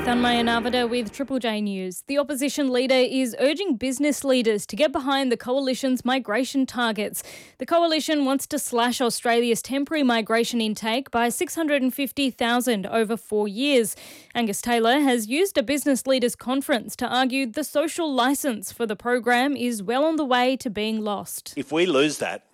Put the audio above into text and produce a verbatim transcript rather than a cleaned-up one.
Thanmaya Navada with Triple J News. The opposition leader is urging business leaders to get behind the coalition's migration targets. The coalition wants to slash Australia's temporary migration intake by six hundred fifty thousand over four years. Angus Taylor has used a business leaders conference to argue the social licence for the program is well on the way to being lost. If we lose that,